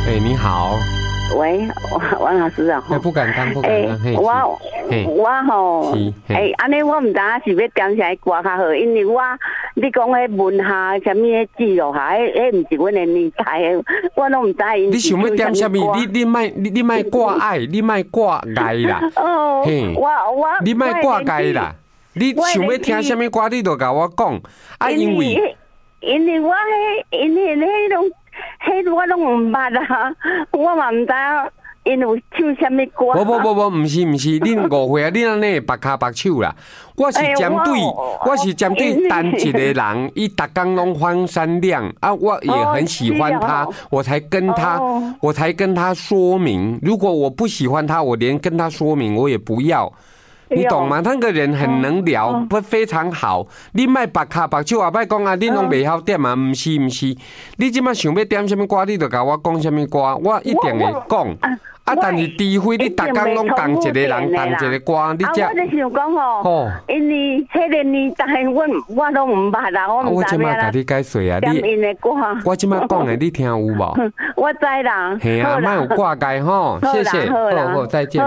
你好。 喂，王老师啊， 不敢当，不敢当。 我吼，安尼我唔知影是要点啥歌较好，因为你讲迄文下什么迄字落下，迄唔是阮的年代的，我拢唔知。 你想要点什么？你卖挂爱，你卖挂爱啦。 哦， 你卖挂爱啦。你想要听什么歌，你就甲我讲。因为我迄种。迄我拢唔捌啊，我嘛唔知因有唱什么歌。 不，唔是，恁误会啊！恁安尼白骹白手啦。我是针对单一个人，伊逐工拢翻山亮啊，我也很喜欢他，我才跟他说明。如果我不喜欢他，我连跟他说明我也不要。你懂吗？那个人很能聊，非常好。你莫白卡白手，也莫讲啊！你拢袂晓点啊？唔是，你即马想要点什么歌，你就甲我讲什么歌，我一定会讲。但是除非你逐工拢同一个人，同一个歌，你才。 我就想讲吼，因为迄个年代，我都唔捌啦， 我即马甲你解说啊，我即马讲的，你听有无？ 我知啦。 嘿啊，莫有挂界吼，谢谢，好，再见。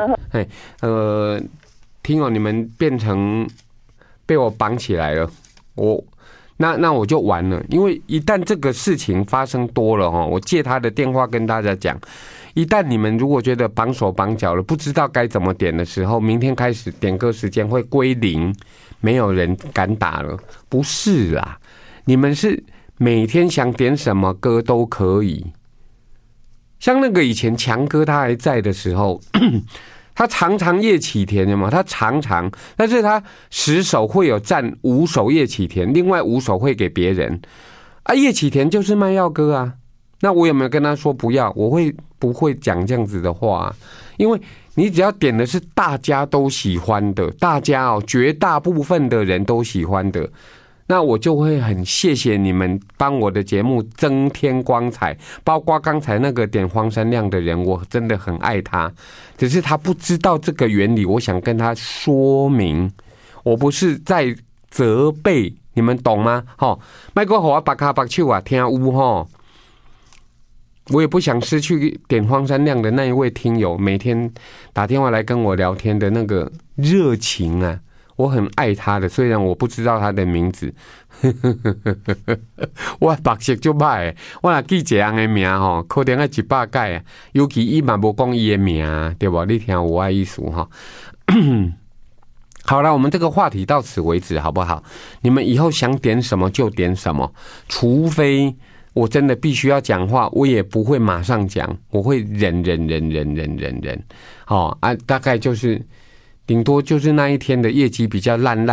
听你们变成被我绑起来了，那我就完了，因为一旦这个事情发生多了我借他的电话跟大家讲，一旦你们如果觉得绑手绑脚了，不知道该怎么点的时候，明天开始点歌时间会归零，没有人敢打了。不是啦，你们是每天想点什么歌都可以，像那个以前强哥他还在的时候。他常常叶启田的嘛，他常，但是他10首会有占5首叶启田，另外5首会给别人啊。叶启田就是卖药歌啊，那我有没有跟他说不要？我不会讲这样子的话因为你只要点的是大家都喜欢的，大家绝大部分的人都喜欢的。那我就会很谢谢你们帮我的节目增添光彩，包括刚才那个点黄山亮的人，我真的很爱他，只是他不知道这个原理，我想跟他说明，我不是在责备，你们懂吗？别再给我白卡白手啊，听有我也不想失去点黄山亮的那一位听友，每天打电话来跟我聊天的那个热情啊。我很爱他的，虽然我不知道他的名字。我白色就歹，我若记一个人的名可能要100改啊。尤其伊嘛无讲伊的名，对吧？你听有我意思好了，我们这个话题到此为止，好不好？你们以后想点什么就点什么，除非我真的必须要讲话，我也不会马上讲，我会忍。大概就是。顶多就是那一天的业绩比较烂。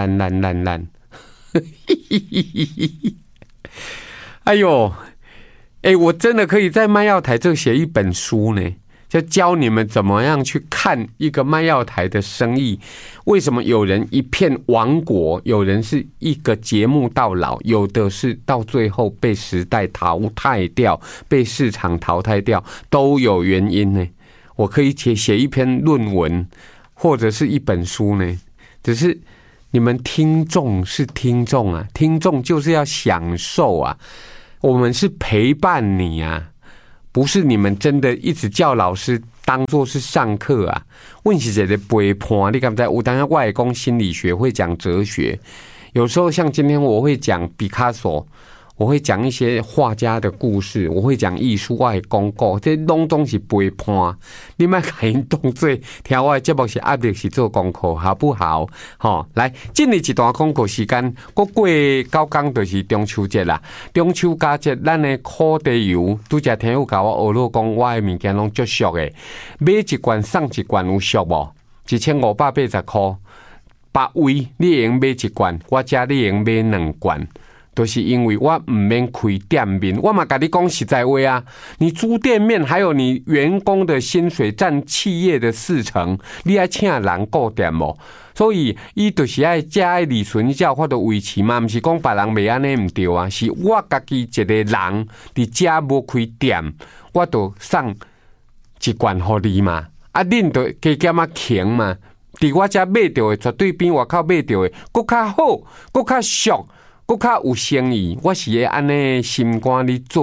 哎呦，我真的可以在卖药台这写一本书呢，就教你们怎么样去看一个卖药台的生意。为什么有人一片亡国，有人是一个节目到老，有的是到最后被时代淘汰掉，被市场淘汰掉，都有原因呢。我可以写一篇论文。或者是一本书呢，只是你们听众是听众啊，听众就是要享受啊，我们是陪伴你啊，不是你们真的一直叫老师当作是上课啊。问是一个陪伴，你敢知？有当下我会讲心理学，会讲哲学，有时候像今天我会讲毕卡索。我会讲一些画家的故事，我会讲艺术，我会讲故，这拢总是陪伴。你莫甲因当做听我的节目是压力，是做功课，好不好？来，进入一段广告时间，过9天就是中秋节啦。中秋佳节，咱的烤地油，拄则听友甲我学了讲，我的物件拢足俗的，买一罐送一罐有俗无？1580块，8位你会用买一罐，我遮你会用买2罐。就是因为我唔免开店面，我嘛跟你讲实在话啊，你租店面还有你员工的薪水占企业的40%，你要请人顾店无？所以伊就是爱加爱利润，才有法度维持嘛，唔是讲别人袂安尼唔对啊，是我家己一个人伫遮无开店，我就送一罐互你嘛，恁就加减啊轻嘛，伫我遮买到的绝对比外口买到的更较好，更较俗。更较有生意，我是会安尼心肝咧做，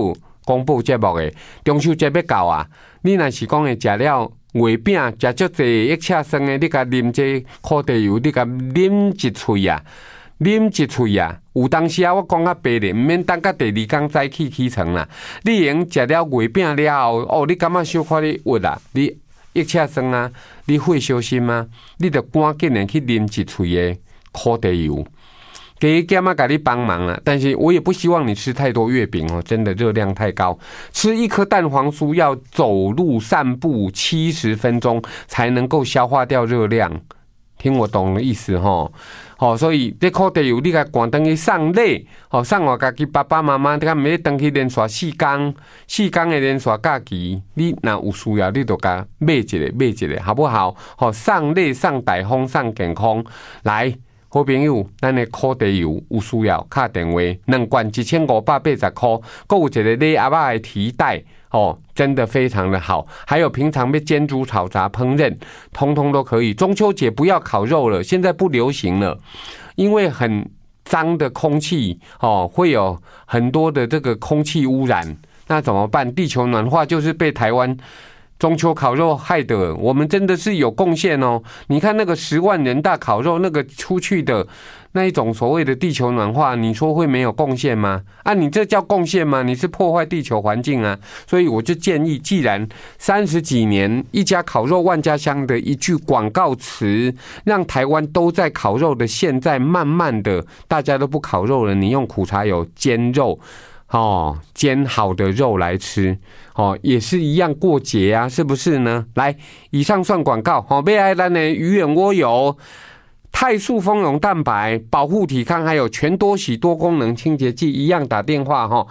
广播节目的中秋节要到啊，你若是讲会食了月饼，食足济益车酸的，你甲啉这苦茶油，你甲啉一喙啊，啉一喙啊。有当时啊，我讲较白咧，毋免等到第二天早起床啦。你用食了月饼了后，哦，你感觉小可你郁啊，你益车酸啊，你会小心啊，你着赶紧的去啉一喙的苦茶油。给干妈给你帮忙了，但是我也不希望你吃太多月饼哦，真的热量太高。吃一颗蛋黄酥要走路散步70分钟才能够消化掉热量，听我懂的意思哈。好，所以这苦茶油你甲赶登去送礼，好送我家己爸爸妈妈，甲唔要登去连续4天的连续假期，你若有需要，你就甲买一个，好不好？好，送礼送大方送健康来。好朋友，咱的苦茶油有需要，打电话2罐1580块，还有一个礼盒仔的提袋，哦，真的非常的好。还有平常被煎煮炒炸烹饪，通通都可以。中秋节不要烤肉了，现在不流行了，因为很脏的空气哦，会有很多的这个空气污染，那怎么办？地球暖化就是被台湾中秋烤肉害的，我们真的是有贡献哦。你看那个10万人大烤肉，那个出去的那一种所谓的地球暖化，你说会没有贡献吗？啊，你这叫贡献吗？你是破坏地球环境啊！所以我就建议，既然30几年一家烤肉万家香的一句广告词，让台湾都在烤肉的，现在慢慢的大家都不烤肉了，你用苦茶油煎肉。哦，煎好的肉来吃，哦，也是一样过节啊，是不是呢？来，以上算广告。好，贝爱兰的鱼眼窝油、泰素丰溶蛋白、保护体康，还有全多喜多功能清洁剂，一样打电话哈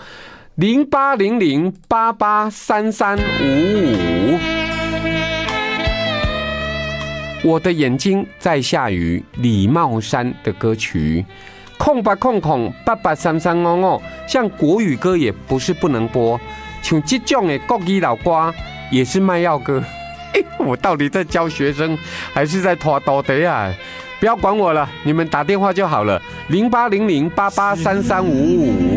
，0800883355。我的眼睛在下雨，李茂山的歌曲。0800883355，像国语歌也不是不能播，像这种的国语老歌也是卖药歌。我到底在教学生还是在拖刀的啊？不要管我了，你们打电话就好了，0800883355。